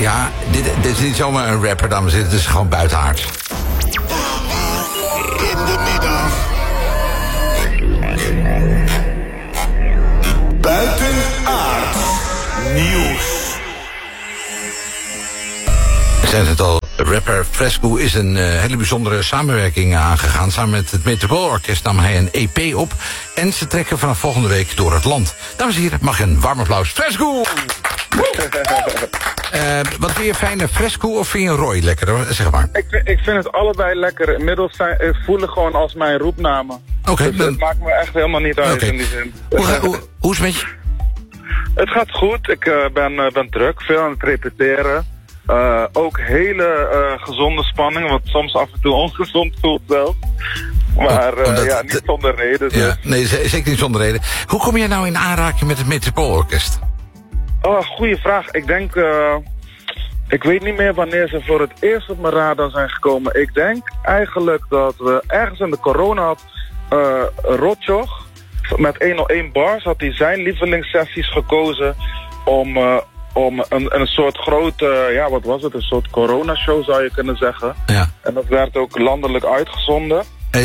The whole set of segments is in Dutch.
Ja, dit is niet zomaar een rapper, dames en heren. Het is gewoon buitenaards. In de middag. Buitenaards nieuws. Ik zei het al, rapper Fresco is een hele bijzondere samenwerking aangegaan. Samen met het Metropoolorkest nam hij een EP op. En ze trekken vanaf volgende week door het land. Dames en heren, mag je een warm applaus. Fresco! Wat vind je fijner, Fresco of vind je Roy lekker? Zeg maar. Ik vind het allebei lekker. Inmiddels voel ik gewoon als mijn roepnamen. Oké, dus het maakt me echt helemaal niet uit in die zin. Hoe is het met je? Het gaat goed. Ik ben druk, veel aan het repeteren. Ook hele gezonde spanning, wat soms af en toe ongezond voelt zelf. Maar niet zonder reden. Dus. Ja, nee, zeker niet zonder reden. Hoe kom jij nou in aanraking met het Metropoolorkest? Oh, goede vraag. Ik denk, ik weet niet meer wanneer ze voor het eerst op mijn radar zijn gekomen. Ik denk eigenlijk dat we ergens in de corona had, Rotjoch met 101 Bars had hij zijn lievelingssessies gekozen om een soort grote, wat was het? Een soort coronashow zou je kunnen zeggen. Ja. En dat werd ook landelijk uitgezonden.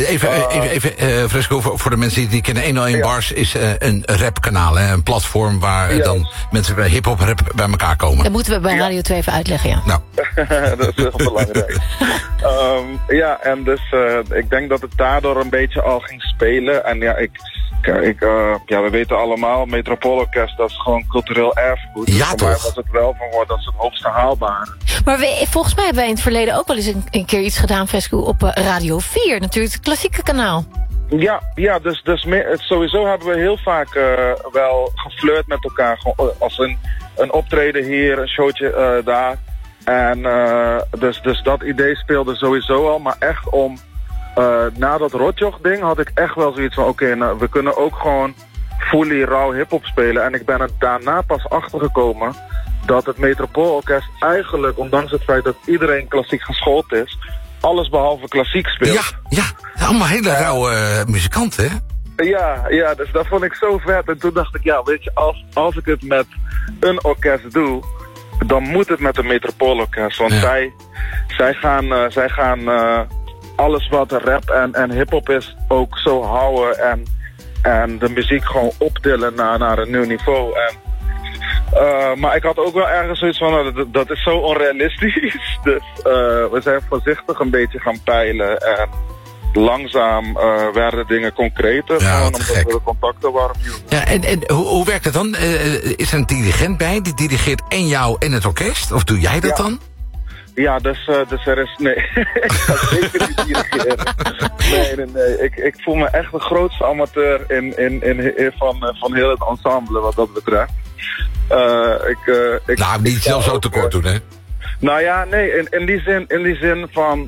Even Fresco, voor de mensen die het niet kennen. 101 Bars is een rapkanaal, een platform waar dan mensen bij hip-hop rap bij elkaar komen. Dat moeten we bij Radio 2 even uitleggen, ja. Nou. Dat is heel belangrijk. En dus ik denk dat het daardoor een beetje al ging spelen. En we weten allemaal, Metropoolorkest, dat is gewoon cultureel erfgoed. Ja, voor toch? mij was het wel van dat is het hoogste haalbare. Maar volgens mij hebben wij in het verleden ook wel eens een keer iets gedaan, Fresco, op Radio 4. Natuurlijk het klassieke kanaal. Ja, dus sowieso hebben we heel vaak wel geflirt met elkaar. Gewoon als een optreden hier, een showtje daar. En dus dat idee speelde sowieso al, maar echt om... na dat Rotjoch-ding had ik echt wel zoiets van... Oké, we kunnen ook gewoon fully raw hip-hop spelen. En ik ben er daarna pas achtergekomen dat het Metropoolorkest eigenlijk, ondanks het feit dat iedereen klassiek geschoold is, alles behalve klassiek speelt. Ja, allemaal hele rauwe muzikanten, hè? Ja, dus dat vond ik zo vet. En toen dacht ik, weet je, als ik het met een orkest doe, dan moet het met een Metropoolorkest. Want zij gaan alles wat rap en hiphop is ook zo houden en de muziek gewoon optillen naar een nieuw niveau. Maar ik had ook wel ergens zoiets van, dat is zo onrealistisch. Dus we zijn voorzichtig een beetje gaan peilen en langzaam werden dingen concreter. Ja, gewoon omdat we de contacten warm hielden. Ja, en hoe werkt het dan? Is er een dirigent bij? Die dirigeert en jou en het orkest? Of doe jij dat dan? Ja, dus er is... Nee, ik ga zeker niet dirigeren. Nee. Ik voel me echt de grootste amateur van heel het ensemble wat dat betreft. Niet zelf zo tekort doen, hè? Nou ja, nee, in die zin van...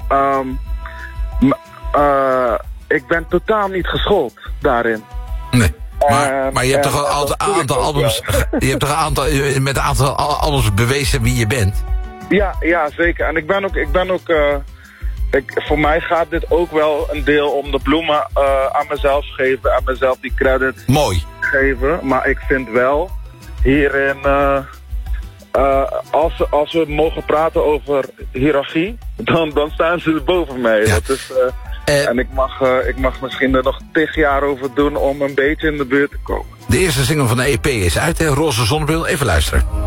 ik ben totaal niet geschoold daarin. Nee. Maar je hebt toch een aantal albums... Je hebt toch met een aantal albums bewezen wie je bent? Ja, zeker. En ik ben ook voor mij gaat dit ook wel een deel om de bloemen aan mezelf geven, aan mezelf die credit geven. Maar ik vind wel hierin, als we mogen praten over hiërarchie, dan staan ze boven mij. Ja. Dat is, en ik mag misschien er nog 10 jaar over doen om een beetje in de buurt te komen. De eerste single van de EP is uit, hè? Roze Zonnebril. Even luisteren.